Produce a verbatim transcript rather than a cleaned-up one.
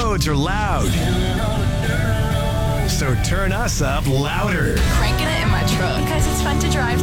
roads are loud. So turn us up louder. Cranking it in my truck because it's fun to drive